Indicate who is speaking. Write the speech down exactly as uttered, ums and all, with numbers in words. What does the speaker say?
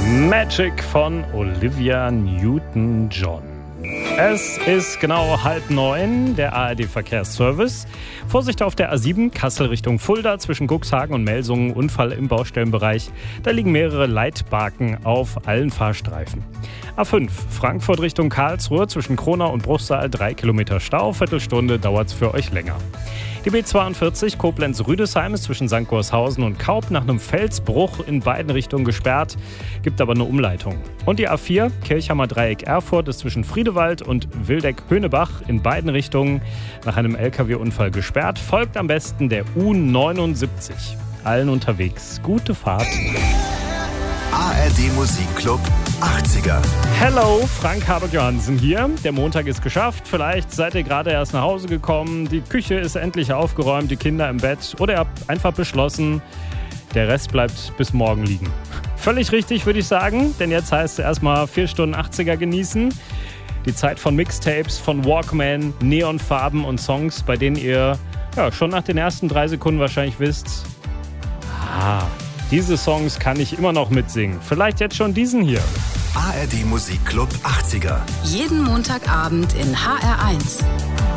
Speaker 1: Magic von Olivia Newton-John. Es ist genau halb neun, der A R D-Verkehrsservice. Vorsicht auf der A sieben, Kassel Richtung Fulda, zwischen Cuxhagen und Melsungen, Unfall im Baustellenbereich. Da liegen mehrere Leitbarken auf allen Fahrstreifen. A fünf, Frankfurt Richtung Karlsruhe, zwischen Kronau und Bruchsal, drei Kilometer Stau, Viertelstunde dauert es für euch länger. Die B zweiundvierzig, Koblenz-Rüdesheim, ist zwischen Sankt Gorshausen und Kaub nach einem Felsbruch in beiden Richtungen gesperrt, gibt aber eine Umleitung. Und die A vier, Kirchhammer Dreieck Erfurt, ist zwischen Friedewald und Wildeck-Höhnebach in beiden Richtungen nach einem L K W-Unfall gesperrt. Folgt am besten der U neunundsiebzig. Allen unterwegs gute Fahrt.
Speaker 2: A R D Musikclub achtziger.
Speaker 1: Hello, Frank Habek-Johansen hier. Der Montag ist geschafft. Vielleicht seid ihr gerade erst nach Hause gekommen. Die Küche ist endlich aufgeräumt, die Kinder im Bett. Oder ihr habt einfach beschlossen, der Rest bleibt bis morgen liegen. Völlig richtig, würde ich sagen. Denn jetzt heißt es erstmal vier Stunden achtziger genießen. Die Zeit von Mixtapes, von Walkman, Neonfarben und Songs, bei denen ihr ja, schon nach den ersten drei Sekunden wahrscheinlich wisst, ah, diese Songs kann ich immer noch mitsingen. Vielleicht jetzt schon diesen hier.
Speaker 2: A R D Musikclub achtziger.
Speaker 3: Jeden Montagabend in H R eins.